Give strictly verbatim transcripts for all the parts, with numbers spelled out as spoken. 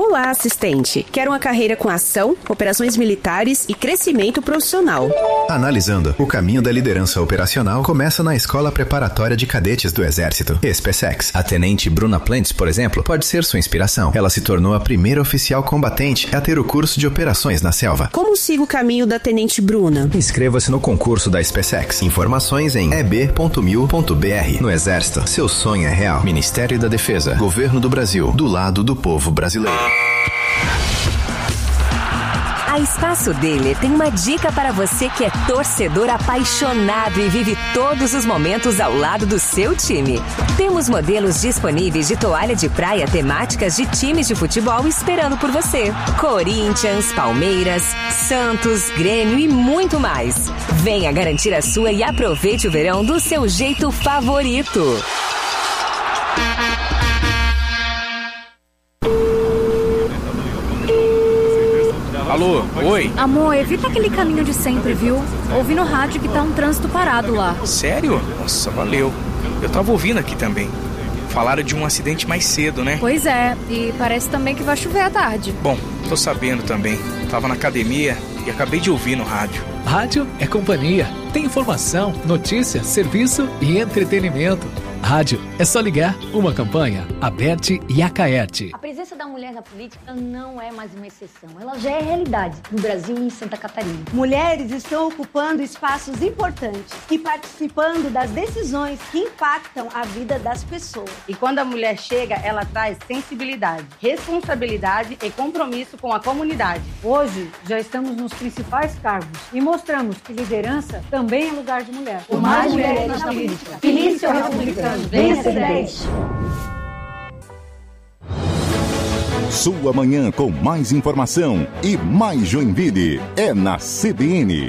Olá, assistente. Quero uma carreira com ação, operações militares e crescimento profissional. Analisando, o caminho da liderança operacional começa na Escola Preparatória de Cadetes do Exército, SpaceX. A tenente Bruna Plentes, por exemplo, pode ser sua inspiração. Ela se tornou a primeira oficial combatente a ter o curso de operações na selva. Como sigo o caminho da tenente Bruna? Inscreva-se no concurso da SpaceX. Informações em e b ponto mil ponto b r. No Exército, seu sonho é real. Ministério da Defesa, Governo do Brasil, do lado do povo brasileiro. A Espaço Daily tem uma dica para você que é torcedor apaixonado e vive todos os momentos ao lado do seu time. Temos modelos disponíveis de toalha de praia temáticas de times de futebol esperando por você. Corinthians, Palmeiras, Santos, Grêmio e muito mais. Venha garantir a sua e aproveite o verão do seu jeito favorito. Alô, oi? Amor, evita aquele caminho de sempre, viu? Ouvi no rádio que tá um trânsito parado lá. Sério? Nossa, valeu. Eu tava ouvindo aqui também. Falaram de um acidente mais cedo, né? Pois é, e parece também que vai chover à tarde. Bom, tô sabendo também. Tava na academia e acabei de ouvir no rádio. Rádio é companhia. Tem informação, notícia, serviço e entretenimento. Rádio é só ligar. Uma campanha, Aberte e Acaerte. A presença da mulher na política não é mais uma exceção. Ela já é realidade no Brasil e em Santa Catarina. Mulheres estão ocupando espaços importantes e participando das decisões que impactam a vida das pessoas. E quando a mulher chega, ela traz sensibilidade, responsabilidade e compromisso com a comunidade. Hoje, já estamos nos principais cargos e mostramos que liderança também é lugar de mulher. Por mais mulheres na política. Feliz seu republicano. Venha ser dez. Sua manhã com mais informação e mais Joinville é na C B N.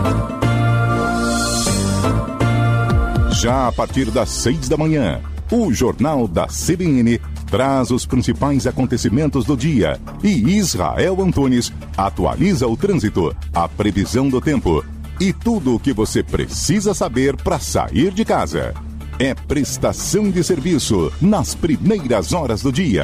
Já a partir das seis da manhã, o Jornal da C B N traz os principais acontecimentos do dia e Israel Antunes atualiza o trânsito, a previsão do tempo e tudo o que você precisa saber para sair de casa. É prestação de serviço nas primeiras horas do dia.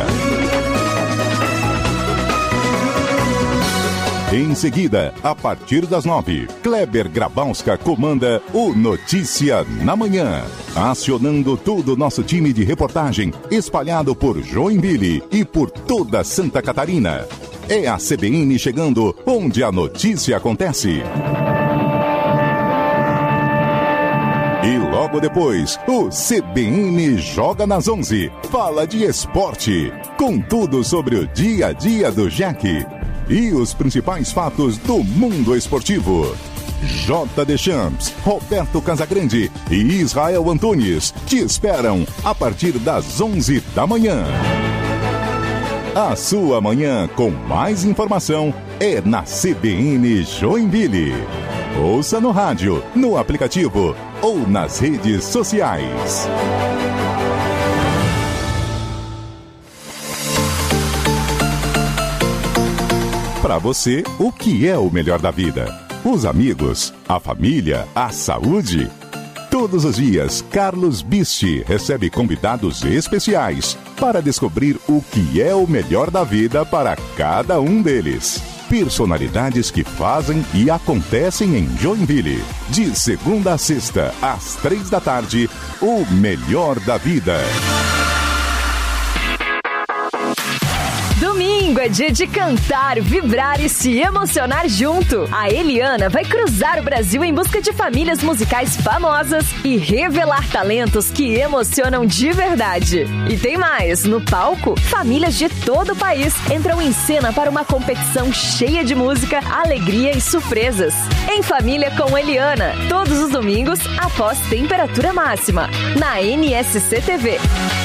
Em seguida, a partir das nove, Kleber Grabowska comanda o Notícia na Manhã, acionando todo o nosso time de reportagem espalhado por Joinville e por toda Santa Catarina. É a C B N chegando onde a notícia acontece. E logo depois, o C B N Joga nas onze. Fala de esporte, com tudo sobre o dia a dia do Jack e os principais fatos do mundo esportivo. J. Deschamps, Roberto Casagrande e Israel Antunes te esperam a partir das onze da manhã. A sua manhã com mais informação é na C B N Joinville. Ouça no rádio, no aplicativo ou nas redes sociais. Para você, o que é o melhor da vida? Os amigos, a família, a saúde? Todos os dias, Carlos Bisti recebe convidados especiais para descobrir o que é o melhor da vida para cada um deles. Personalidades que fazem e acontecem em Joinville. De segunda a sexta, às três da tarde, o melhor da vida. Domingo é dia de cantar, vibrar e se emocionar junto. A Eliana vai cruzar o Brasil em busca de famílias musicais famosas e revelar talentos que emocionam de verdade. E tem mais, no palco, famílias de todo o país entram em cena para uma competição cheia de música, alegria e surpresas. Em Família com Eliana, todos os domingos após temperatura máxima, na N S C T V.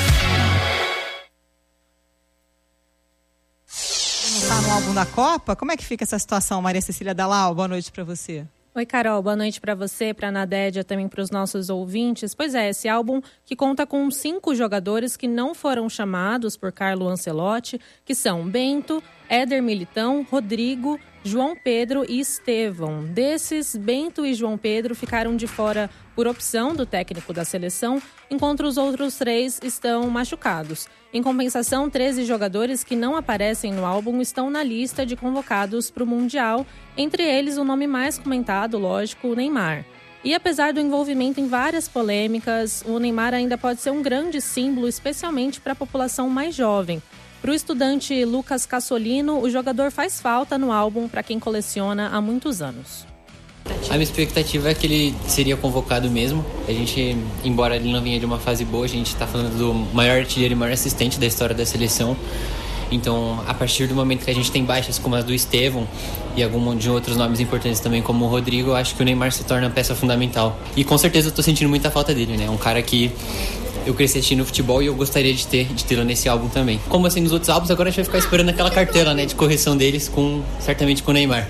Tá no álbum da Copa? Como é que fica essa situação, Maria Cecília Dalal? Boa noite para você. Oi, Carol. Boa noite para você, para a Nadédia, também para os nossos ouvintes. Pois é, esse álbum que conta com cinco jogadores que não foram chamados por Carlo Ancelotti, que são Bento, Éder Militão, Rodrigo, João Pedro e Estevão. Desses, Bento e João Pedro ficaram de fora por opção do técnico da seleção, enquanto os outros três estão machucados. Em compensação, treze jogadores que não aparecem no álbum estão na lista de convocados para o Mundial, entre eles o nome mais comentado, lógico, o Neymar. E apesar do envolvimento em várias polêmicas, o Neymar ainda pode ser um grande símbolo, especialmente para a população mais jovem. Para o estudante Lucas Cassolino, o jogador faz falta no álbum para quem coleciona há muitos anos. A minha expectativa é que ele seria convocado mesmo. A gente, embora ele não venha de uma fase boa, a gente está falando do maior artilheiro e maior assistente da história da seleção. Então, a partir do momento que a gente tem baixas como as do Estevão e algum de outros nomes importantes também como o Rodrigo, eu acho que o Neymar se torna peça fundamental. E com certeza eu tô sentindo muita falta dele, né? Um cara que eu cresci assistindo futebol e eu gostaria de ter de tê-lo nesse álbum também. Como assim nos outros álbuns, agora a gente vai ficar esperando aquela cartela, né, de correção deles, com certamente com o Neymar.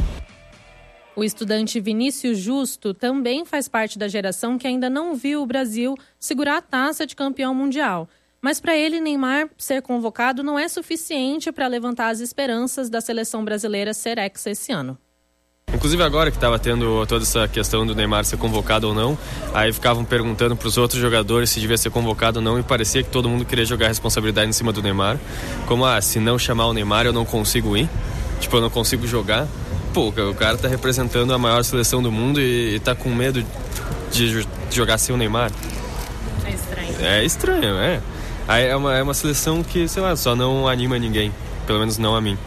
O estudante Vinícius Justo também faz parte da geração que ainda não viu o Brasil segurar a taça de campeão mundial. Mas para ele, Neymar ser convocado não é suficiente para levantar as esperanças da seleção brasileira ser hexa esse ano. Inclusive agora que estava tendo toda essa questão do Neymar ser convocado ou não, aí ficavam perguntando para os outros jogadores se devia ser convocado ou não, e parecia que todo mundo queria jogar a responsabilidade em cima do Neymar. Como, ah, se não chamar o Neymar eu não consigo ir, tipo, eu não consigo jogar. Pô, o cara tá representando a maior seleção do mundo e, e tá com medo de jogar sem o Neymar. É estranho. É estranho, é. Aí é uma, é uma seleção que, sei lá, só não anima ninguém, pelo menos não a mim.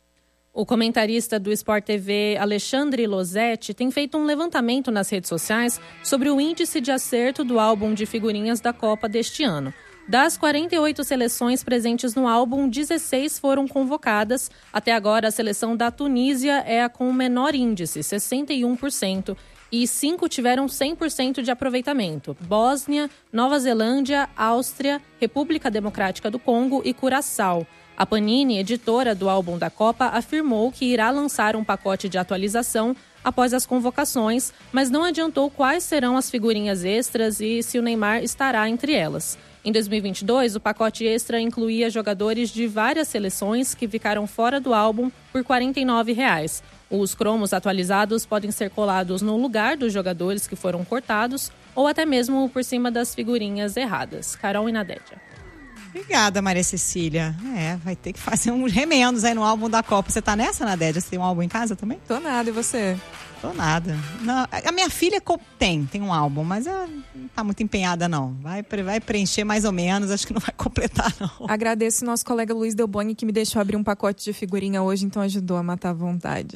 O comentarista do Sport T V, Alexandre Losetti, tem feito um levantamento nas redes sociais sobre o índice de acerto do álbum de figurinhas da Copa deste ano. Das quarenta e oito seleções presentes no álbum, dezesseis foram convocadas. Até agora, a seleção da Tunísia é a com o menor índice, sessenta e um por cento, e cinco tiveram cem por cento de aproveitamento: Bósnia, Nova Zelândia, Áustria, República Democrática do Congo e Curaçao. A Panini, editora do álbum da Copa, afirmou que irá lançar um pacote de atualização após as convocações, mas não adiantou quais serão as figurinhas extras e se o Neymar estará entre elas. Em dois mil e vinte e dois, o pacote extra incluía jogadores de várias seleções que ficaram fora do álbum por quarenta e nove reais. Os cromos atualizados podem ser colados no lugar dos jogadores que foram cortados ou até mesmo por cima das figurinhas erradas. Carol e Nadédia. Obrigada, Maria Cecília. É, vai ter que fazer uns remendos aí no álbum da Copa. Você tá nessa, Nadédia? Você tem um álbum em casa também? Tô nada, e você? Tô nada. Não, a minha filha tem, tem um álbum, mas ela não tá muito empenhada, não. Vai, vai preencher mais ou menos, acho que não vai completar, não. Agradeço nosso colega Luiz Delboni, que me deixou abrir um pacote de figurinha hoje, então ajudou a matar a vontade.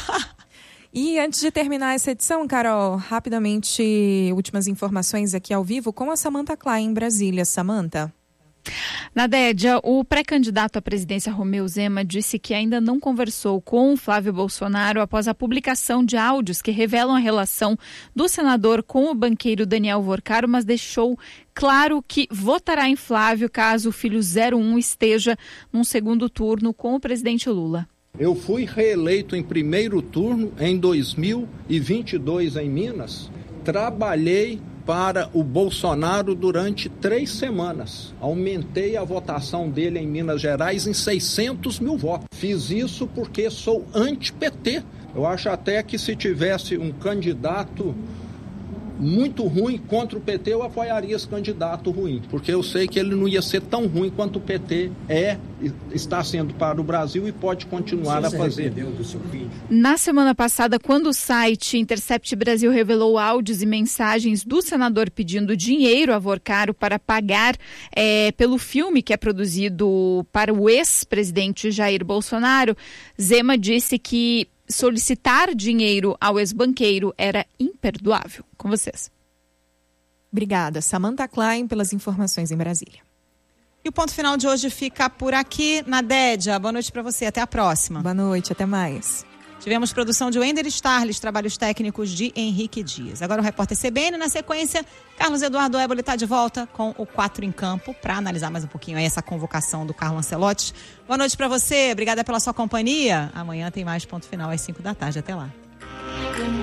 E antes de terminar essa edição, Carol, rapidamente, últimas informações aqui ao vivo com a Samantha Klein, em Brasília. Samantha. Nadédia, o pré-candidato à presidência Romeu Zema disse que ainda não conversou com Flávio Bolsonaro após a publicação de áudios que revelam a relação do senador com o banqueiro Daniel Vorcaro, mas deixou claro que votará em Flávio caso o filho zero um esteja num segundo turno com o presidente Lula. Eu fui reeleito em primeiro turno em dois mil e vinte e dois em Minas. Trabalhei para o Bolsonaro durante três semanas. Aumentei a votação dele em Minas Gerais em seiscentos mil votos. Fiz isso porque sou anti-P T. Eu acho até que se tivesse um candidato muito ruim contra o P T, eu apoiaria esse candidato ruim, porque eu sei que ele não ia ser tão ruim quanto o P T é, está sendo para o Brasil e pode continuar a fazer. Na semana passada, quando o site Intercept Brasil revelou áudios e mensagens do senador pedindo dinheiro a Vorcaro para pagar é, pelo filme que é produzido para o ex-presidente Jair Bolsonaro, Zema disse que solicitar dinheiro ao ex-banqueiro era imperdoável. Com vocês. Obrigada, Samantha Klein, pelas informações em Brasília. E o ponto final de hoje fica por aqui. Nadédia, boa noite para você. Até a próxima. Boa noite, até mais. Tivemos produção de Wender Starles, trabalhos técnicos de Henrique Dias. Agora o repórter C B N. Na sequência, Carlos Eduardo Éboli está de volta com o Quatro em Campo para analisar mais um pouquinho aí essa convocação do Carlo Ancelotti. Boa noite para você. Obrigada pela sua companhia. Amanhã tem mais ponto final às cinco da tarde. Até lá.